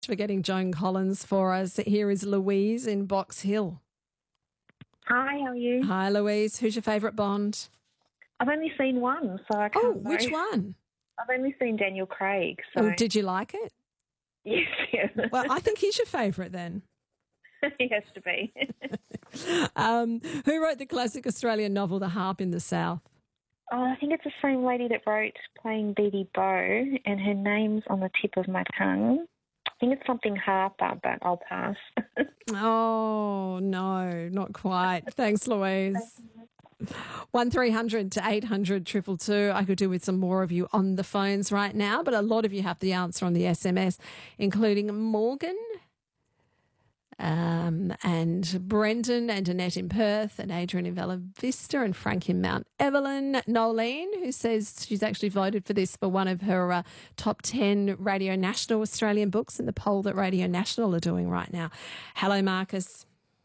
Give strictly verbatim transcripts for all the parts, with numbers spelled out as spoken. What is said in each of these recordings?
for getting Joan Collins for us. Here is Louise in Box Hill. Hi, how are you? Hi, Louise. Who's your favourite Bond? I've only seen one, so I can't Oh, know. which one? I've only seen Daniel Craig. So. Oh, did you like it? Yes, yes. Well, I think he's your favourite then. He has to be. um, who wrote the classic Australian novel The Harp in the South? Oh, I think it's the same lady that wrote Playing Beatty Bow, and her name's on the tip of my tongue. I think it's something Harper, but I'll pass. Oh, no, not quite. Thanks, Louise. one three hundred to eight hundred two two two. I could do with some more of you on the phones right now, but a lot of you have the answer on the S M S, including Morgan, um, and Brendan and Annette in Perth and Adrian in Bella Vista and Frank in Mount Evelyn. Nolene, who says she's actually voted for this for one of her uh, top ten Radio National Australian books in the poll that Radio National are doing right now. Hello, Marcus.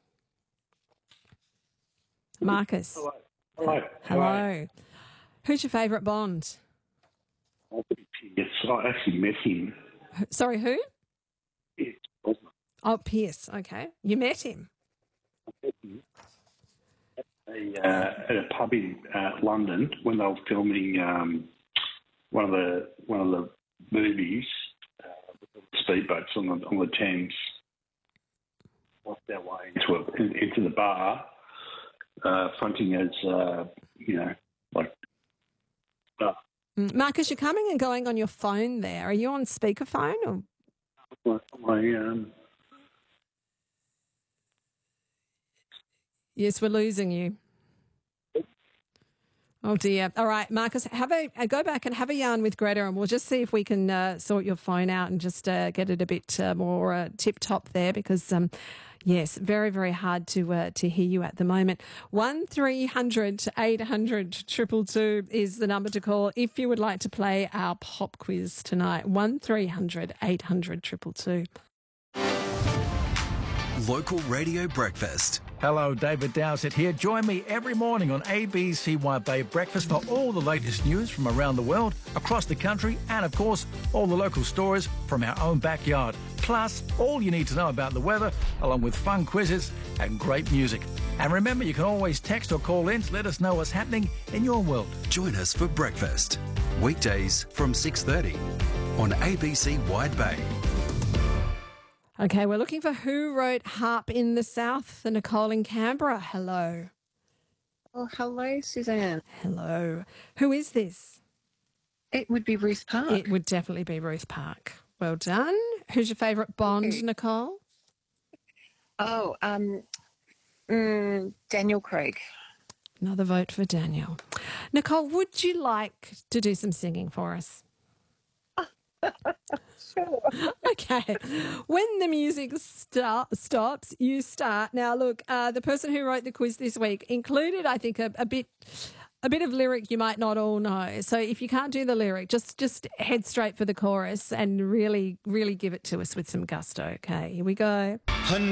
Marcus. Hello. Hello. Hello. Who's your favourite Bond? Yes, I actually met him. Sorry, who? Yes, Brosnan. Oh, Pierce. Okay. You met him? I met him at a, uh, at a pub in uh, London when they were filming um, one of the one of the movies, uh, with the speedboats on the on the Thames. Lost our way into a, into the bar, uh, fronting as uh, you know, like. Uh, Marcus, you're coming and going on your phone there. Are you on speakerphone or? my, my um, Yes, we're losing you. Oh dear. All right, Marcus, have a uh, go back and have a yarn with Greta, and we'll just see if we can uh, sort your phone out and just uh, get it a bit uh, more uh, tip top there, because um, yes, very very hard to uh, to hear you at the moment. One three hundred eight hundred triple two is the number to call if you would like to play our pop quiz tonight. One three hundred eight hundred triple two. Local Radio Breakfast. Hello, David Dowsett here. Join me every morning on A B C Wide Bay Breakfast for all the latest news from around the world, across the country, and of course, all the local stories from our own backyard. Plus, all you need to know about the weather, along with fun quizzes and great music. And remember, you can always text or call in to let us know what's happening in your world. Join us for breakfast. Weekdays from six thirty on A B C Wide Bay. Okay, we're looking for who wrote Harp in the South. The Nicole in Canberra. Hello. Oh, hello, Suzanne. Hello. Who is this? It would be Ruth Park. It would definitely be Ruth Park. Well done. Who's your favourite Bond, Okay. Nicole? Oh, um, mm, Daniel Craig. Another vote for Daniel. Nicole, would you like to do some singing for us? Sure. Okay. When the music start, stops, you start. Now, look, uh, the person who wrote the quiz this week included, I think, a, a bit a bit of lyric you might not all know. So if you can't do the lyric, just just head straight for the chorus and really, really give it to us with some gusto. Okay, here we go.